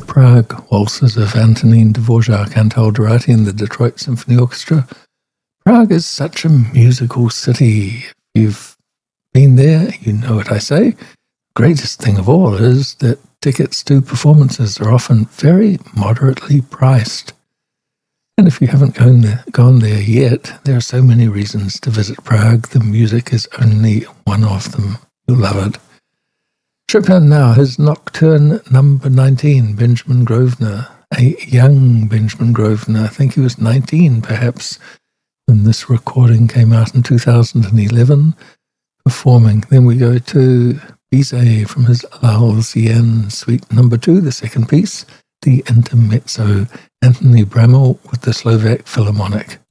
Prague Waltzes of Antonin Dvorak and Alderati and the Detroit Symphony Orchestra. Prague is such a musical city. If you've been there, you know what I say. Greatest thing of all is that tickets to performances are often very moderately priced. And if you haven't gone there yet, there are so many reasons to visit Prague. The music is only one of them. You'll love it. Chopin now, his Nocturne number 19, Benjamin Grosvenor, a young Benjamin Grosvenor. I think he was 19 perhaps when this recording came out in 2011, performing. Then we go to Bizet from his La Halcyon Suite number 2, the second piece, the Intermezzo, Anthony Bramall with the Slovak Philharmonic.